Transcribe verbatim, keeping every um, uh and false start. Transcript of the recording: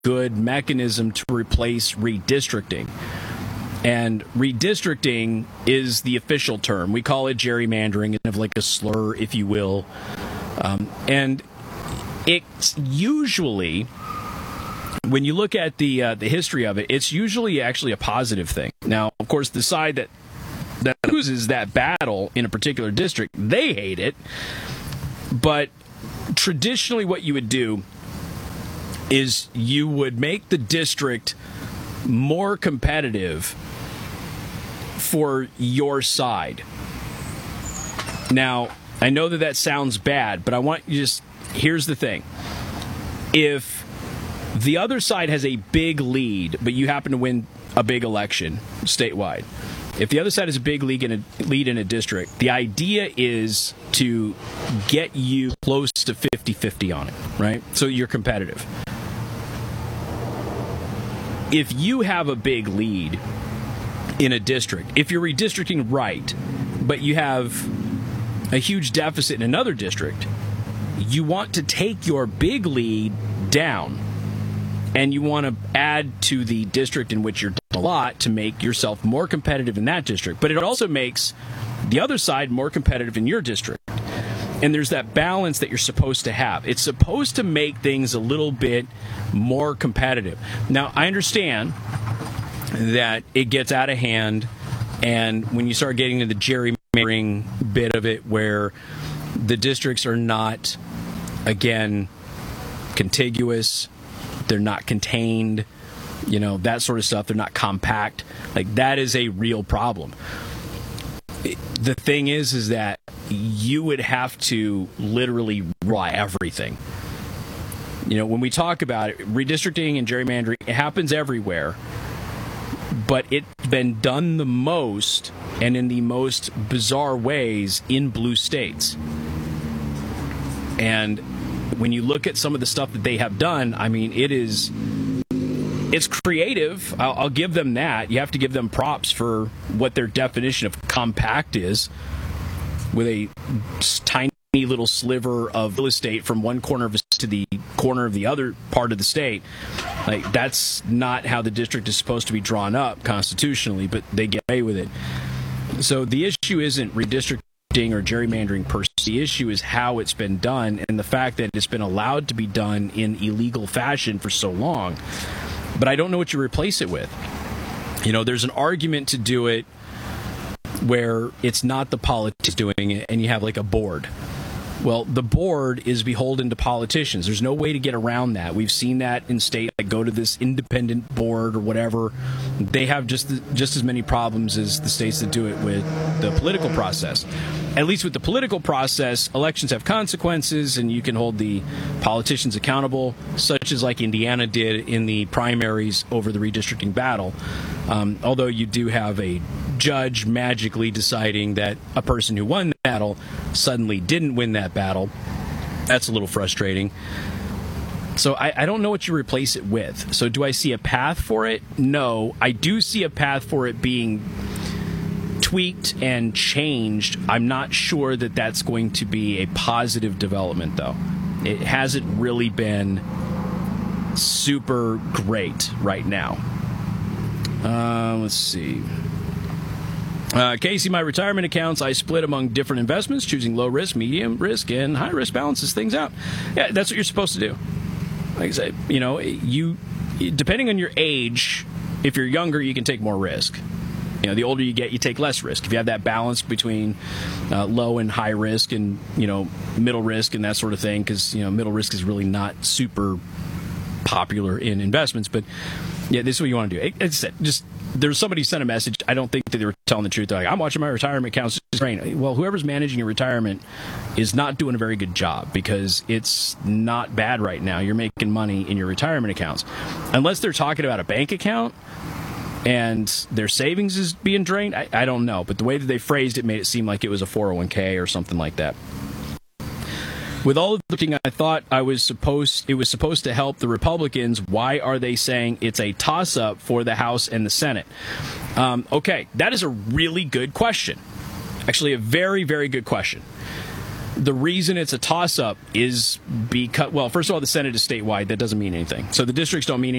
good mechanism to replace redistricting. And redistricting is the official term. We call it gerrymandering, kind of like a slur, if you will. Um, and it's usually, when you look at the uh, the history of it, it's usually actually a positive thing. Now, of course, the side that that loses that battle in a particular district, they hate it. But traditionally what you would do is you would make the district more competitive for your side. Now, I know that that sounds bad, but I want you to just, here's the thing. If the other side has a big lead, but you happen to win a big election statewide, if the other side has a big lead in a, lead in a district, the idea is to get you close to fifty-fifty on it, right? So you're competitive. If you have a big lead in a district, if you're redistricting right, but you have a huge deficit in another district, you want to take your big lead down, and you want to add to the district in which you're a lot to make yourself more competitive in that district. But it also makes the other side more competitive in your district. And there's that balance that you're supposed to have. It's supposed to make things a little bit more competitive. Now, I understand that it gets out of hand, and when you start getting to the gerrymandering bit of it, where the districts are not, again, contiguous, they're not contained, you know, that sort of stuff, they're not compact, like that is a real problem. The thing is, is that you would have to literally rely everything. You know, when we talk about it, redistricting and gerrymandering, it happens everywhere, but it's been done the most and in the most bizarre ways in blue states. And when you look at some of the stuff that they have done, I mean, it is, it's creative. I'll, I'll give them that. You have to give them props for what their definition of compact is, with a tiny little sliver of real estate from one corner of to the corner of the other part of the state. Like, that's not how the district is supposed to be drawn up constitutionally, but they get away with it. So the issue isn't redistricting or gerrymandering per se. The issue is how it's been done, and the fact that it's been allowed to be done in illegal fashion for so long. But I don't know what you replace it with. You know, there's an argument to do it where it's not the politics doing it, and you have like a board. Well, the board is beholden to politicians. There's no way to get around that. We've seen that in states that go to this independent board or whatever. They have just the, just as many problems as the states that do it with the political process. At least with the political process, elections have consequences, and you can hold the politicians accountable, such as like Indiana did in the primaries over the redistricting battle. Um, although you do have a judge magically deciding that a person who won the battle suddenly didn't win that battle. That's a little frustrating. So I, I don't know what you replace it with. So do I see a path for it? No. I do see a path for it being tweaked and changed. I'm not sure that that's going to be a positive development, though. It hasn't really been super great right now. Uh, let's see. Uh, Casey, my retirement accounts, I split among different investments, choosing low risk, medium risk, and high risk balances things out. Yeah, that's what you're supposed to do. Like I say, you know, you, depending on your age, if you're younger, you can take more risk. You know, the older you get, you take less risk. If you have that balance between uh, low and high risk, and, you know, middle risk and that sort of thing, because, you know, middle risk is really not super popular in investments. But yeah, this is what you want to do. As I said, just, there's somebody sent a message. I don't think that they were telling the truth. They're like, I'm watching my retirement accounts. Well, whoever's managing your retirement is not doing a very good job, because it's not bad right now. You're making money in your retirement accounts. Unless they're talking about a bank account and their savings is being drained, I, I don't know. But the way that they phrased it made it seem like it was a four oh one k or something like that. With all of the thing, I thought I was supposed it was supposed to help the Republicans. Why are they saying it's a toss-up for the House and the Senate? Um, okay, that is a really good question. Actually, a very, very good question. The reason it's a toss-up is because, well, first of all, the Senate is statewide. That doesn't mean anything. So the districts don't mean